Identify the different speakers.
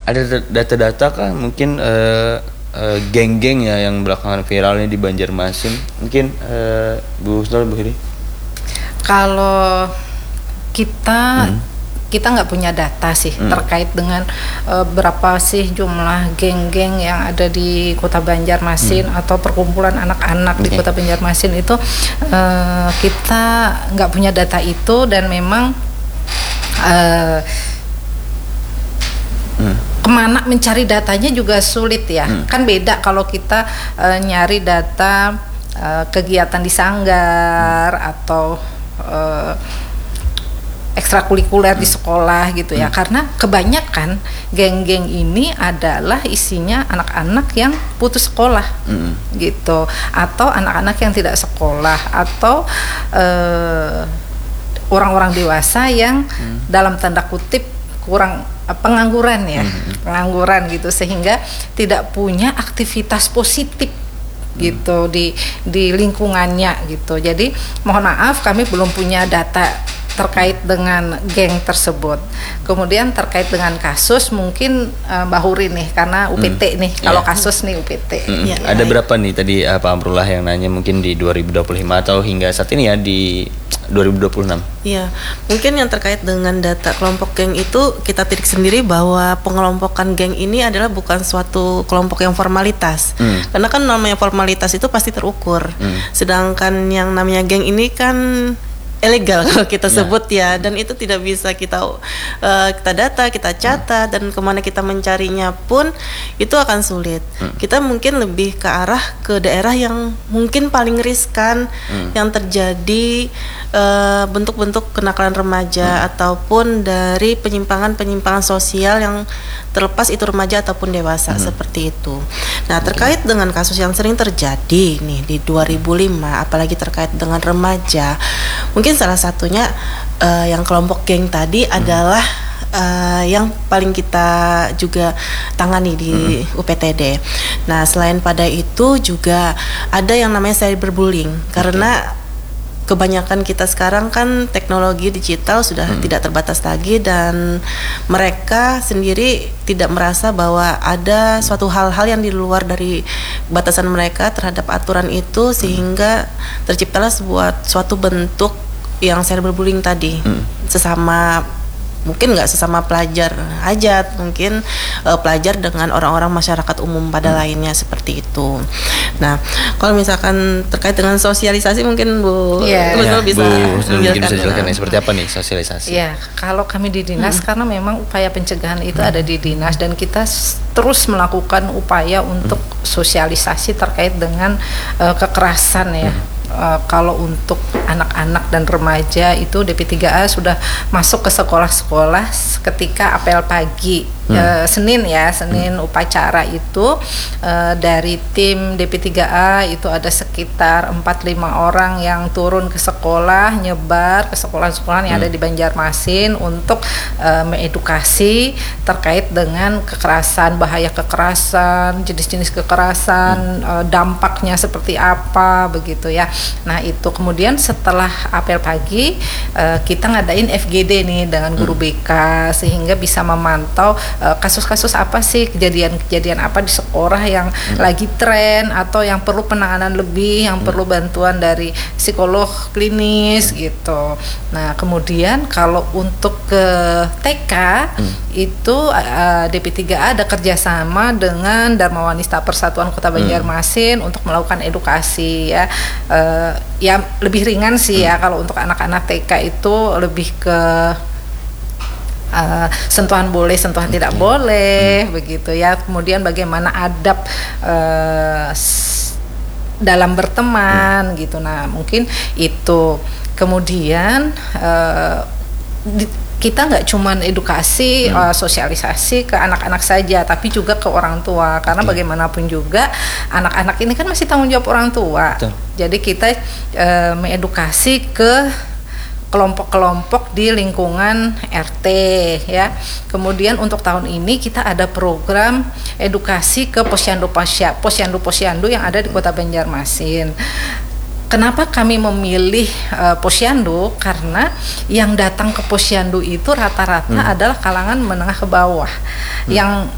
Speaker 1: ada data-data kah mungkin geng-geng ya yang belakangan viralnya di Banjarmasin? Mungkin Bu Husnul, Bu Hiri?
Speaker 2: Kalau kita nggak punya data sih terkait dengan berapa sih jumlah geng-geng yang ada di Kota Banjarmasin atau perkumpulan anak-anak di Kota Banjarmasin itu, kita nggak punya data itu, dan memang kemana mencari datanya juga sulit ya. Kan beda kalau kita nyari data kegiatan di sanggar atau ekstrakurikuler di sekolah gitu ya, karena kebanyakan geng-geng ini adalah isinya anak-anak yang putus sekolah gitu, atau anak-anak yang tidak sekolah, atau orang-orang dewasa yang dalam tanda kutip kurang pengangguran ya, pengangguran gitu, sehingga tidak punya aktivitas positif gitu di lingkungannya gitu. Jadi mohon maaf, kami belum punya data terkait dengan geng tersebut. Kemudian terkait dengan kasus, mungkin Mbak Huri nih, karena UPT nih, kalau kasus nih UPT.
Speaker 1: Ada berapa nih tadi Pak Amrullah yang nanya, mungkin di 2025 atau hingga saat ini ya di 2026?
Speaker 3: Iya, mungkin yang terkait dengan data kelompok geng itu, kita titik sendiri bahwa pengelompokan geng ini adalah bukan suatu kelompok yang formalitas. Karena kan namanya formalitas itu pasti terukur. Sedangkan yang namanya geng ini kan ilegal kalau kita sebut ya, dan itu tidak bisa kita data, kita catat, dan kemana kita mencarinya pun itu akan sulit. Kita mungkin lebih ke arah ke daerah yang mungkin paling riskan, yang terjadi bentuk-bentuk kenakalan remaja ataupun dari penyimpangan sosial yang terlepas itu remaja ataupun dewasa, seperti itu. Nah, terkait dengan kasus yang sering terjadi nih di 2005, apalagi terkait dengan remaja, mungkin salah satunya yang kelompok geng tadi adalah yang paling kita juga tangani di UPTD. Nah, selain pada itu juga ada yang namanya cyberbullying, karena kebanyakan kita sekarang kan teknologi digital sudah tidak terbatas lagi, dan mereka sendiri tidak merasa bahwa ada suatu hal-hal yang di luar dari batasan mereka terhadap aturan itu, sehingga terciptalah suatu bentuk yang cyberbullying tadi. Sesama, mungkin nggak sesama pelajar aja, mungkin pelajar dengan orang-orang masyarakat umum pada lainnya, seperti itu. Nah, kalau misalkan terkait dengan sosialisasi, mungkin Bu bisa
Speaker 1: jelaskan seperti apa nih sosialisasi?
Speaker 2: Ya, kalau kami di dinas, karena memang upaya pencegahan itu ada di dinas, dan kita terus melakukan upaya untuk sosialisasi terkait dengan kekerasan ya. Kalau untuk anak-anak dan remaja itu DP3A sudah masuk ke sekolah-sekolah ketika apel pagi. Senin upacara itu dari tim DP3A itu ada sekitar 4-5 orang yang turun ke sekolah, nyebar ke sekolah-sekolah yang ada di Banjarmasin untuk mengedukasi terkait dengan kekerasan, bahaya kekerasan, jenis-jenis kekerasan, dampaknya seperti apa begitu ya. Nah, itu kemudian setelah apel pagi kita ngadain FGD nih dengan guru BK, sehingga bisa memantau kasus-kasus apa sih, kejadian-kejadian apa di sekolah yang lagi tren atau yang perlu penanganan lebih, yang perlu bantuan dari psikolog klinis gitu. Nah, kemudian kalau untuk ke TK itu DP3A ada kerjasama dengan Dharma Wanita Persatuan Kota Banjarmasin untuk melakukan edukasi ya. Ya lebih ringan sih ya, kalau untuk anak-anak TK itu lebih ke sentuhan boleh, sentuhan tidak boleh begitu ya. Kemudian bagaimana adab dalam berteman gitu. Nah, mungkin itu. Kemudian kita nggak cuman edukasi, sosialisasi ke anak-anak saja, tapi juga ke orang tua, karena bagaimanapun juga anak-anak ini kan masih tanggung jawab orang tua. Jadi kita mengedukasi ke kelompok-kelompok di lingkungan RT ya. Kemudian untuk tahun ini kita ada program edukasi ke posyandu yang ada di Kota Banjarmasin. Kenapa kami memilih posyandu? Karena yang datang ke posyandu itu rata-rata adalah kalangan menengah ke bawah, yang